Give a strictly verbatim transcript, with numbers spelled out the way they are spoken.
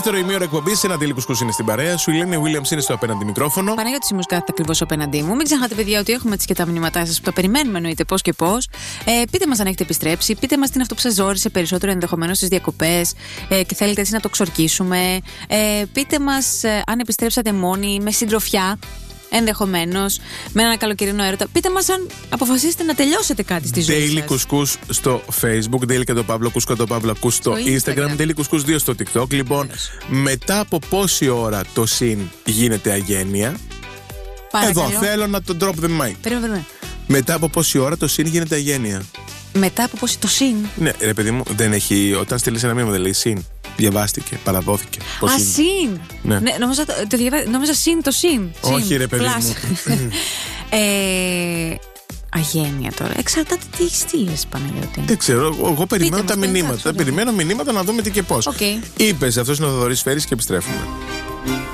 Δεύτερο ημίωρο εκπομπή, ένα Ντέλη Κουσκούς είναι στην παρέα σου. Η Ελένη Βίλιαμς είναι στο απέναντι μικρόφωνο. Παναγιώτη Σίμους κάθεται ακριβώς απέναντί μου. Μην ξεχνάτε, παιδιά, ότι έχουμε τις και τα μηνύματά σας που τα περιμένουμε, εννοείται πώς και πώς. Ε, πείτε μας αν έχετε επιστρέψει. Πείτε μας τι είναι αυτό που σας ζόρισε περισσότερο ενδεχομένως στις διακοπές ε, και θέλετε έτσι να το ξορκίσουμε. Ε, πείτε μας ε, αν επιστρέψατε μόνοι, με συντροφιά. Ενδεχομένως, με έναν καλοκαιρινό έρωτα. Πείτε μας αν αποφασίσετε να τελειώσετε κάτι στη ζωή σας. Daily Κουσκούς στο Facebook, Daily και το Παύλο Κουσκό, το Παύλο Ακούς στο Instagram, Daily Κουσκούς δύο στο TikTok. Λοιπόν, μετά από πόση ώρα το συν γίνεται αγένεια? Παρακαλώ. Εδώ θέλω να το drop the mic. Περίμενε, περίμενε. Μετά από πόση ώρα το συν γίνεται αγένεια? Μετά από πόση το συν. Ναι, ρε παιδί μου, δεν έχει. Όταν στείλεις ένα μήνυμα, δεν λέει συν. Διαβάστηκε, παραδόθηκε. Α, συν! Ναι. Ναι, νόμιζα, το, το διαβα... νόμιζα συν το συν. Όχι, συν, ρε παιδί plus. μου. ε, αγένεια τώρα. Εξαρτάται τι έχει στείλει, Παναγιώτη. Δεν ξέρω, εγώ περιμένω Πείτε τα μας, μηνύματα. εντάξει, Περιμένω μηνύματα να δούμε τι και πώς. Okay. Είπες, αυτός είναι ο Θοδωρής Φέρης και επιστρέφουμε.